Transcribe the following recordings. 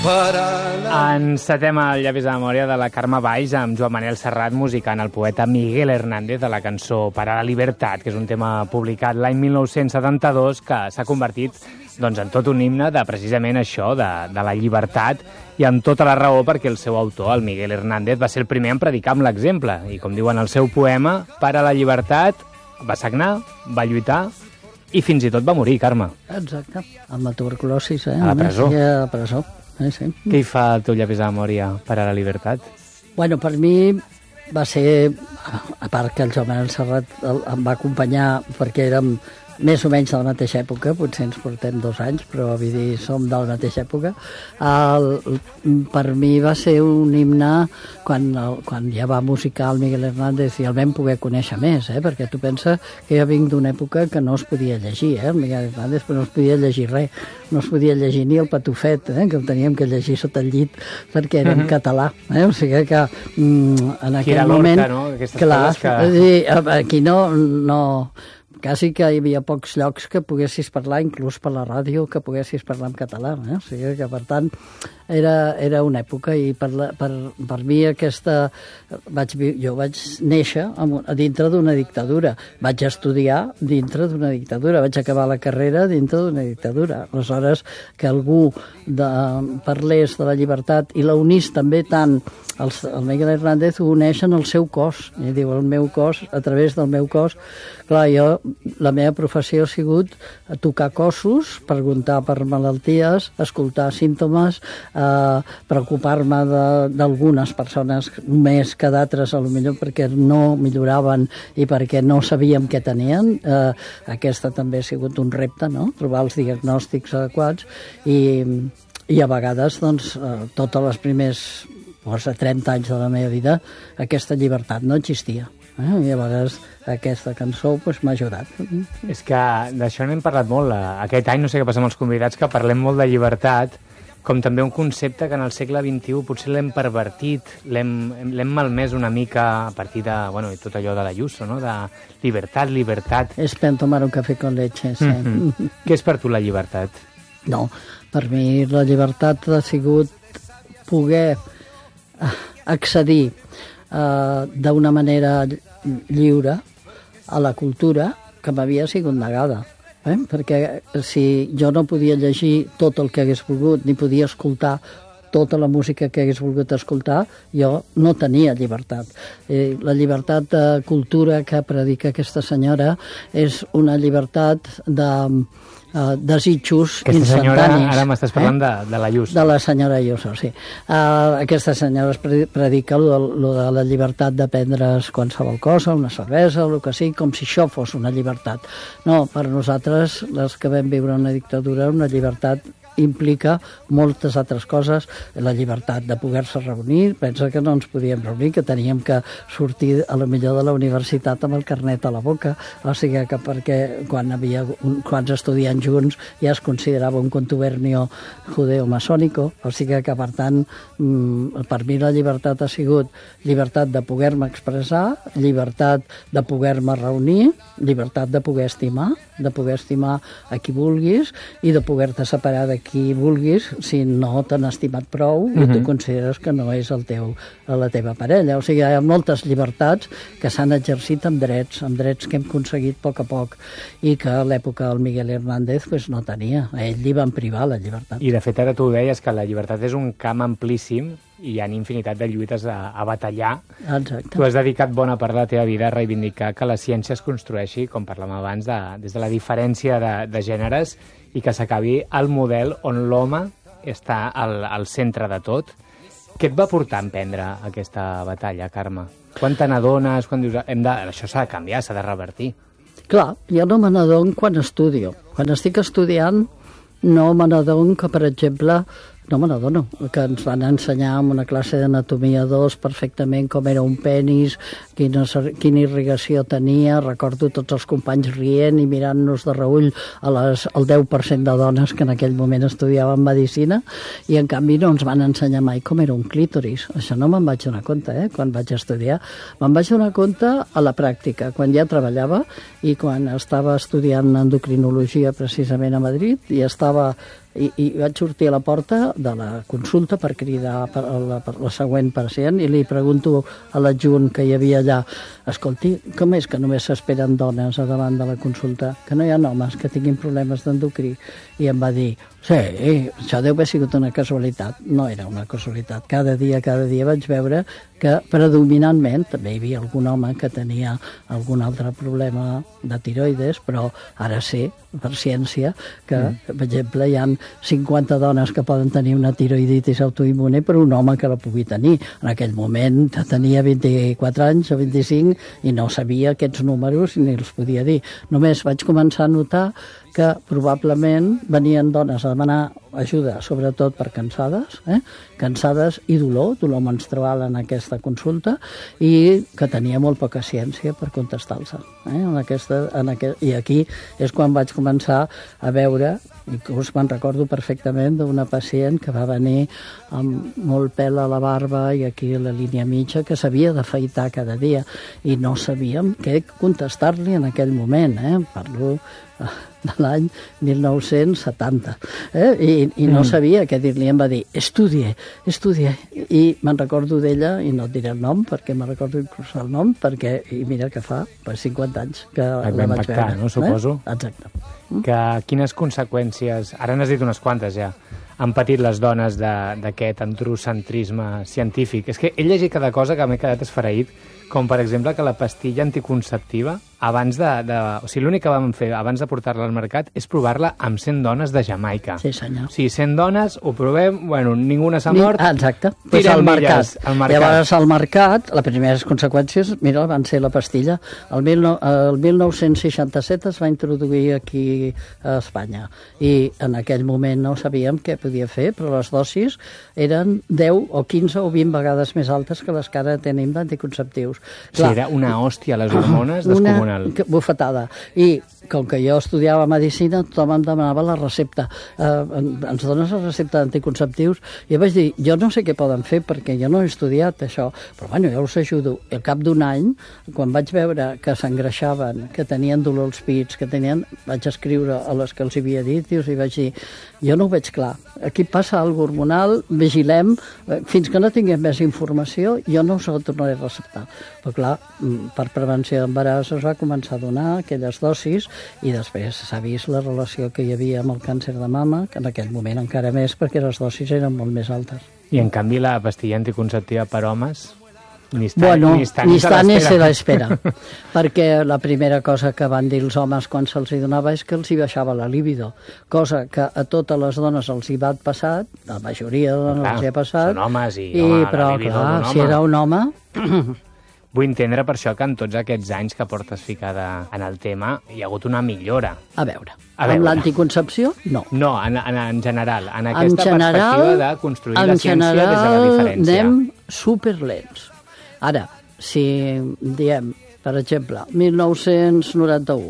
Encetem el llavis de memòria de la Carme Valls amb Joan Manel Serrat musicant el poeta Miguel Hernández de la cançó Per a la Libertat, que és un tema publicat l'any 1972 que s'ha convertit en tot un himne de precisament això, de la llibertat, i amb tota la raó perquè el seu autor, el Miguel Hernández, va ser el primer en predicar amb l'exemple. I com diuen el seu poema, Per a la Llibertat, va sagnar, va lluitar i fins i tot va morir, Carme. Exacte, amb la tuberculosi. A la presó. A la presó. Sí. Què hi fa el teu llavis de memòria Per a la Libertat? Bueno, per mi va ser, a part que el Joan Manel Serrat em va acompanyar perquè érem més o menys de la mateixa època, potser ens portem 2 anys, però vull dir, som de la mateixa època. Per mi va ser un himne quan ja va musicar el Miguel Hernández i el vam poder conèixer més, perquè tu pensa que jo vinc d'una època que no es podia llegir, el Miguel Hernández, però no es podia llegir res, no es podia llegir ni el Patufet, que el teníem que llegir sota el llit perquè era en català, o sigui que en aquell moment... No? Clar, aquí no... Quasi que hi havia pocs llocs que poguessis parlar, inclús per la ràdio, que poguessis parlar en català. O sigui que, per tant, era una època i per mi aquesta... Jo vaig néixer dintre d'una dictadura, vaig estudiar dintre d'una dictadura, vaig acabar la carrera dintre d'una dictadura. Aleshores, que algú parlés de la llibertat i la unís també tant el Miguel Hernández ho uneix en el seu cos, i diu el meu cos, a través del meu cos. Clar, la meva professió ha sigut tocar cossos, preguntar per malalties, escoltar símptomes, preocupar-me d'algunes persones més que d'altres, potser perquè no milloraven i perquè no sabíem què tenien. Aquesta també ha sigut un repte, no?, trobar els diagnòstics adequats i a vegades, totes les primers 30 anys de la meva vida, aquesta llibertat no existia. I a vegades aquesta cançó m'ha ajudat. És que d'això n'hem parlat molt. Aquest any, no sé què passa amb els convidats, que parlem molt de llibertat, com també un concepte que en el segle XXI potser l'hem pervertit, l'hem malmès una mica a partir de, i tot allò de l'Ayuso, no?, de llibertat. És per tomar un cafè con leche, sí. Què és per tu la llibertat? No, per mi la llibertat ha sigut poder accedir d'una manera lliure a la cultura que m'havia sigut negada. Perquè si jo no podia llegir tot el que hagués volgut, ni podia escoltar tota la música que hagués volgut escoltar, jo no tenia llibertat. La llibertat de cultura que predica aquesta senyora és una llibertat de desitjos aquesta instantanis. Senyora, ara m'estàs parlant de l'Ayuso. De la senyora Ayuso, sí. Aquesta senyora predica lo de la llibertat de prendre's qualsevol cosa, una cervesa, el que sigui, com si això fos una llibertat. No, per nosaltres, les que vam viure una dictadura, una llibertat implica moltes altres coses, la llibertat de poder-se reunir, pensa que no ens podíem reunir, que teníem que sortir a lo millor de la universitat amb el carnet a la boca, o sigui que perquè quan havia quants estudiants junts ja es considerava un contubernio judeo-masònico, o sigui que per tant per mi la llibertat ha sigut llibertat de poder-me expressar, llibertat de poder-me reunir, llibertat de poder estimar a qui vulguis i de poder-te separar de qui vulguis si no t'han estimat prou i tu consideres que no és la teva parella. O sigui, hi ha moltes llibertats que s'han exercit amb drets que hem aconseguit a poc i que a l'època del Miguel Hernández no tenia. A ell li van privar la llibertat. I de fet ara tu deies que la llibertat és un camp amplíssim i hi ha infinitat de lluites a batallar. Exacte. Tu has dedicat bona part de la teva vida a reivindicar que la ciència es construeixi, com parlàvem abans, des de la diferència de gèneres i que s'acabi el model on l'home està al centre de tot. Què et va portar a emprendre aquesta batalla, Carme? Quan te n'adones? Quan dius, això s'ha de canviar, s'ha de revertir? Clar, jo no me n'adono quan estudio. Quan estic estudiant no me n'adono que, per exemple, no me n'adono, que ens van ensenyar en una classe d'anatomia 2 perfectament com era un penis, quina irrigació tenia. Recordo tots els companys rient i mirant-nos de reull al 10% de dones que en aquell moment estudiaven medicina, i en canvi no ens van ensenyar mai com era un clítoris. Això no me'n vaig donar compte, quan vaig estudiar. Me'n vaig donar compte a la pràctica, quan ja treballava i quan estava estudiant endocrinologia precisament a Madrid i estava I vaig sortir a la porta de la consulta per cridar per la següent pacient i li pregunto a l'adjunt que hi havia allà, escolti, com és que només s'esperen dones a davant de la consulta, que no hi ha homes que tinguin problemes d'endocrí? I em va dir, sí, això deu haver sigut una casualitat. No era una casualitat. Cada dia vaig veure que predominantment també hi havia algun home que tenia algun altre problema de tiroides, però ara sé, per ciència, que, per exemple, hi ha 50 dones que poden tenir una tiroiditis autoimmune per un home que la pugui tenir. En aquell moment tenia 24 anys o 25 i no sabia aquests números ni els podia dir. Només vaig començar a notar que probablement venien dones a demanar ajuda, sobretot per cansades, cansades i dolor menstrual en aquesta consulta, i que tenia molt poca ciència per contestar-los. I aquí és quan vaig començar a veure, inclús me'n recordo perfectament d'una pacient que va venir amb molt pèl a la barba i aquí a la línia mitja, que s'havia d'afaitar cada dia, i no sabíem què contestar-li en aquell moment. Parlo de l'any 1970. I no sabia què dir-li. Em va dir, estudie. I me'n recordo d'ella, i no et diré el nom, perquè me'n recordo inclús el nom, perquè, i mira que fa 50 anys que la vaig veure. No, suposo. Exacte. Quines conseqüències, ara n'has dit unes quantes ja, han patit les dones d'aquest androcentrisme científic? És que he llegit cada cosa que m'he quedat esfereït, com per exemple que la pastilla anticonceptiva, abans o sigui, l'únic que vam fer abans de portar-la al mercat és provar-la amb 100 dones de Jamaica. Sí, senyor. O sigui, 100 dones, ho provem, bueno, ninguna s'ha mort. Exacte. Pues al mercat. Llavors, al mercat, les primeres conseqüències, mira, van ser la pastilla. El 1967 es va introduir aquí a Espanya i en aquell moment no sabíem què podia fer, però les dosis eren 10 o 15 o 20 vegades més altes que les que ara tenim d'anticonceptius. Sí, era una hòstia, les hormones, descomunal. Una bufetada. I com que jo estudiava medicina, tothom em demanava la recepta. Ens dones la recepta d'anticonceptius? I jo vaig dir, jo no sé què poden fer perquè jo no he estudiat això, però bueno, jo us ajudo. I al cap d'un any, quan vaig veure que s'engreixaven, que tenien dolor als pits, vaig escriure a les que els havia dit i els vaig dir, jo no ho veig clar. Aquí passa alguna cosa hormonal, vigilem, fins que no tinguem més informació, jo no us ho tornaré a receptar. Però clar, per prevenció d'embaràs es va començar a donar aquelles dosis i després s'ha vist la relació que hi havia amb el càncer de mama, que en aquell moment encara més, perquè les dosis eren molt més altes. I en canvi la pastilla anticonceptiva per homes ni està ni a l'espera. Perquè la primera cosa que van dir els homes quan se'ls hi donava és que els hi baixava la libido, cosa que a totes les dones els hi va passar, la majoria de dones els hi ha passat. Són homes però clar, si era un home... Vull entendre per això que en tots aquests anys que portes ficada en el tema hi ha hagut una millora. A veure. Amb l'anticoncepció, no. No, en general, en aquesta perspectiva de construir la ciència des de la diferència. En general, anem superlents. Ara, si diem, per exemple, 1991,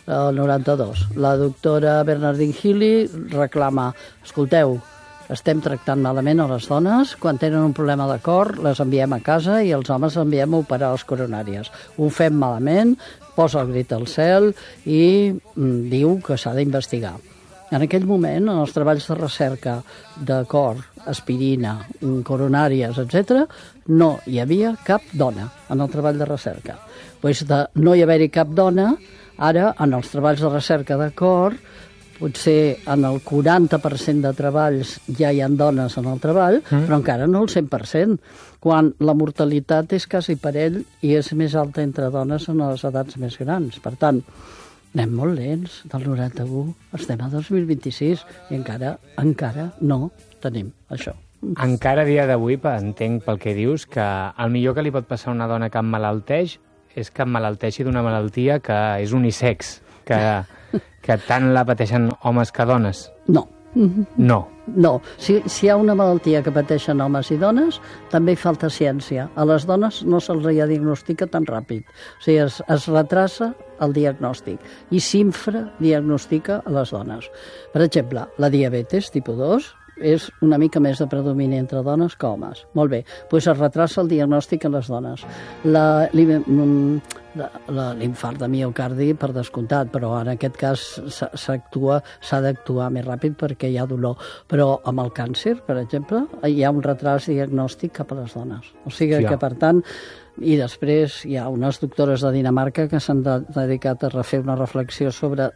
92, la doctora Bernardine Healy reclama, escolteu, estem tractant malament a les dones, quan tenen un problema de cor les enviem a casa i els homes enviem a operar les coronàries. Ho fem malament, posa el grit al cel i diu que s'ha d'investigar. En aquell moment, en els treballs de recerca de cor, aspirina, coronàries, etc., no hi havia cap dona en el treball de recerca. Pues de no hi haver-hi cap dona, ara, en els treballs de recerca de cor, potser en el 40% de treballs ja hi ha dones en el treball, però encara no el 100%, quan la mortalitat és quasi parell i és més alta entre dones en les edats més grans. Per tant, anem molt lents, del 91 estem a 2026 i encara no tenim això. Encara a dia d'avui, entenc pel que dius, que el millor que li pot passar a una dona que emmalalteix és que emmalalteixi d'una malaltia que és unisex, que tant la pateixen homes que dones. No. No. No. Si hi ha una malaltia que pateixen homes i dones, també hi falta ciència. A les dones no se'ls diagnostica tan ràpid. O sigui, es retrasa el diagnòstic i s'infradiagnostica a les dones. Per exemple, la diabetes tipus 2 és una mica més de predomini entre dones que homes. Molt bé, doncs es retrasa el diagnòstic a les dones. l'infart de miocardi per descomptat, però en aquest cas s'ha d'actuar més ràpid perquè hi ha dolor. Però amb el càncer, per exemple, hi ha un retras diagnòstic cap a les dones. O sigui que, per tant, i després hi ha unes doctores de Dinamarca que s'han dedicat a refer una reflexió sobre